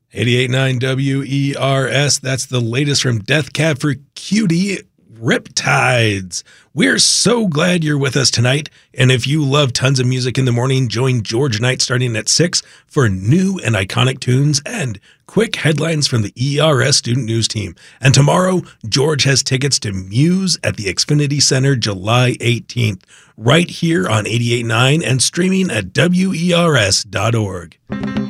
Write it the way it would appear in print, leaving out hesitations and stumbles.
88.9 WERS, that's the latest from Death Cab for Cutie, Riptides. We're so glad you're with us tonight, and if you love tons of music in the morning, join George Knight starting at 6 for new and iconic tunes and quick headlines from the ERS Student News Team. And tomorrow, George has tickets to Muse at the Xfinity Center July 18th, right here on 88.9 and streaming at WERS.org.